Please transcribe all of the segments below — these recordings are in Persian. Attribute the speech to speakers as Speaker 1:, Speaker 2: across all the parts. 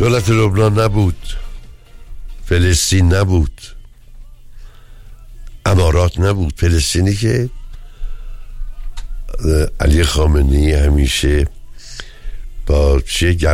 Speaker 1: دولت لبنان نبود، فلسطین نبود، امارات نبود. فلسطینی که علی خامنه‌ای همیشه با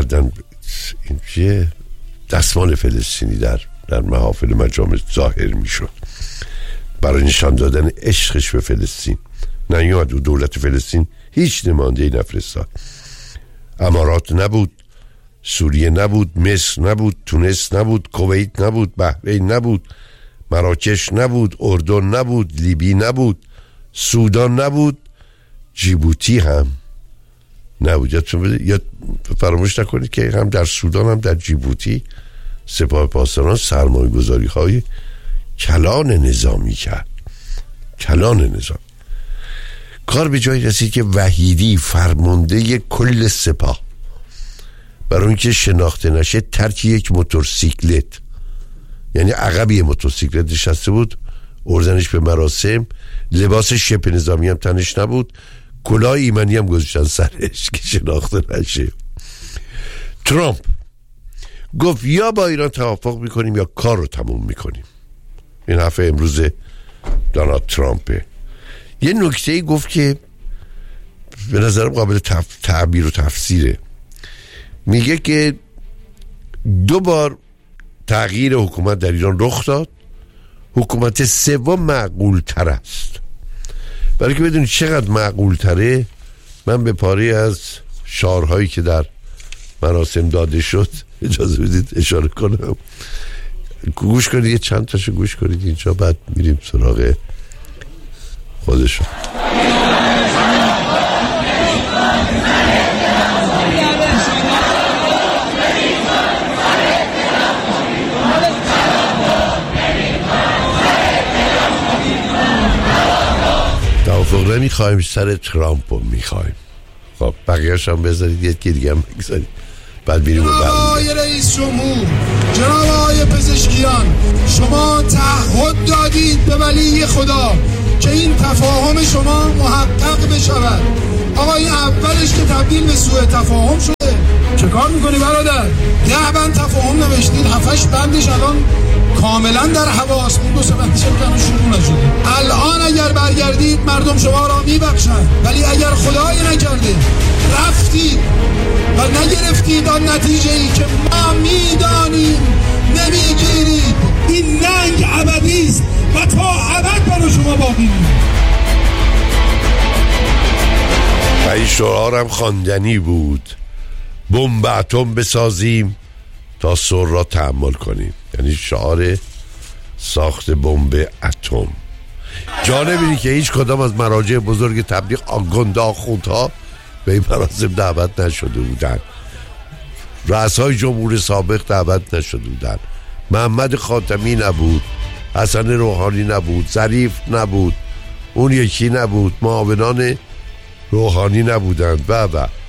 Speaker 1: چه دستمال فلسطینی در محافل مجامع ظاهر میشد برای نشان دادن عشقش به فلسطین. نیامد و دولت فلسطین هیچ نماینده‌ای نفرستاد. امارات نبود، سوریه نبود، مصر نبود، تونس نبود، کویت نبود، بحرین نبود، مراکش نبود، اردن نبود، لیبی نبود، سودان نبود، جیبوتی هم نبود. یا فراموش نکنید که هم در سودان هم در جیبوتی سپاه پاسداران سرمایه گذاری های کلان نظامی کرد. کلان نظام. کار به جایی رسید که وحیدی فرمانده کل سپاه برای اون که شناخته نشه ترک یک موتورسیکلت، یعنی عقبی موتورسیکلت نشسته بود، اردنش به مراسم، لباس شبه نظامی هم تنش نبود، کلاه ایمنی هم گذاشتن سرش که شناخته نشه. ترامپ گفت یا با ایران توافق میکنیم یا کار رو تموم میکنیم. این حرف امروز دونالد ترامپه. یه نکته‌ای گفت که به نظرم قابل تعبیر و تفسیره. میگه که 2 بار تغییر حکومت در ایران رخ داد، حکومت سوم معقول تر است. برای که بدونید چقدر معقول تره، من به پاره از شعارهایی که در مراسم داده شد اجازه بدید اشاره کنم. گوش کنید، یه چند تاشو گوش کنید اینجا، بعد میریم سراغ خودشون. توافق نمیخوایم، سر ترامپ رو میخوایم. خب بقیه‌اش هم بذارید، یکی دیگه هم بگذارید، بعد بریم و
Speaker 2: جناب آقای رئیس جمهور، جناب آقای پزشکیان، شما تعهد دادید به ولی خدا که این تفاهم شما محقق بشود. آقای اولش که تبدیل به سوء تفاهم شده. چه کار میکنی برادر؟ 10 بند تفاهم نوشتید، 7-8 بندش الان کاملا در هواست، اون 2-3 بندش هم شروع نشده. الان اگر برگردید مردم شما را میبخشن، ولی اگر خدای نکرده رفتید و نگرفتید آن نتیجه ای که ما میدانیم نمیگیرید، این ننگ ابدی است و تا ابد برای شما باقی میمونه.
Speaker 1: و این شعارم خواندنی بود: بمب اتم بسازیم تا سر را تحمل کنیم. یعنی شعار ساخت بمب اتم. جالب اینه که هیچ کدام از مراجع بزرگ تبلیغ آگند آخوندها به این مراسم دعوت نشده بودن، رؤسای جمهور سابق دعوت نشده بودن، محمد خاتمی نبود، حسن روحانی نبود، ظریف نبود، اون یکی نبود، معاونان روحانی نبودند و